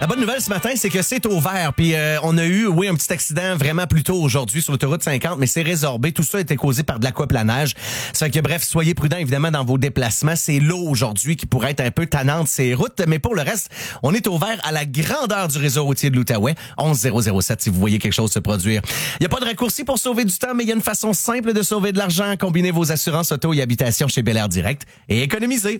La bonne nouvelle ce matin, c'est que c'est au vert. Puis on a eu, oui, un petit accident vraiment plus tôt aujourd'hui sur l'autoroute 50, mais c'est résorbé. Tout ça a été causé par de l'aquaplanage. Ça fait que bref, soyez prudents évidemment dans vos déplacements. C'est l'eau aujourd'hui qui pourrait être un peu tannante ces routes, mais pour le reste, on est au vert à la grandeur du réseau routier de l'Outaouais. 11007 si vous voyez quelque chose se produire. Il n'y a pas de raccourci pour sauver du temps, mais il y a une façon simple de sauver de l'argent. Combinez vos assurances auto et habitation chez Bel Air Direct et économisez.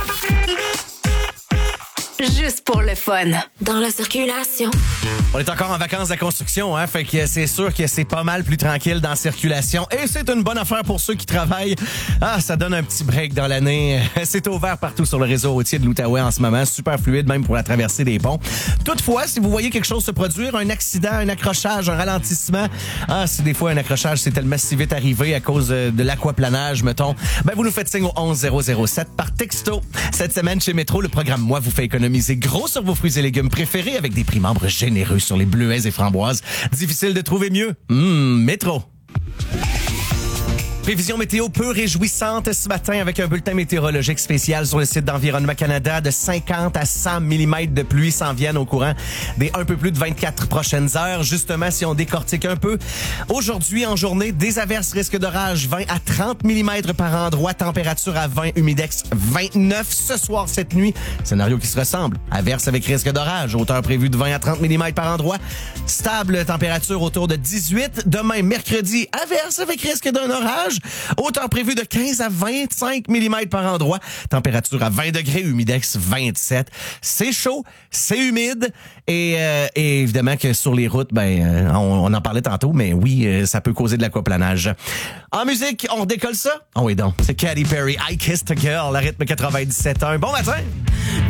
Juste pour le fun. Dans la circulation. On est encore en vacances de la construction, hein? Fait que c'est sûr que c'est pas mal plus tranquille dans la circulation. Et c'est une bonne affaire pour ceux qui travaillent. Ah, ça donne un petit break dans l'année. C'est ouvert partout sur le réseau routier de l'Outaouais en ce moment. Super fluide, même pour la traversée des ponts. Toutefois, si vous voyez quelque chose se produire, un accident, un accrochage, un ralentissement, si des fois un accrochage c'est tellement si vite arrivé à cause de l'aquaplanage, mettons, ben vous nous faites signe au 11007 par texto. Cette semaine, chez Métro, le programme Moi vous fait économiser gros sur vos fruits et légumes préférés avec des prix membres généreux sur les bleuets et framboises. Difficile de trouver mieux. Métro. Prévision météo peu réjouissante ce matin avec un bulletin météorologique spécial sur le site d'Environnement Canada de 50 à 100 mm de pluie s'en viennent au courant des un peu plus de 24 prochaines heures. Justement, si on décortique un peu, aujourd'hui en journée, des averses risque d'orage 20 à 30 mm par endroit, température à 20, humidex 29. Ce soir, cette nuit, scénario qui se ressemble. Averses avec risque d'orage, hauteur prévue de 20 à 30 mm par endroit. Stable, température autour de 18. Demain, mercredi, averses avec risque d'un orage. Hauteur prévue de 15 à 25 mm par endroit. Température à 20 degrés, humidex 27. C'est chaud, c'est humide et évidemment que sur les routes, on en parlait tantôt, mais oui, ça peut causer de l'aquaplanage. En musique, on redécolle ça? Oh oui donc, c'est Katy Perry, I Kissed a Girl, la rythme 97.1. Bon matin!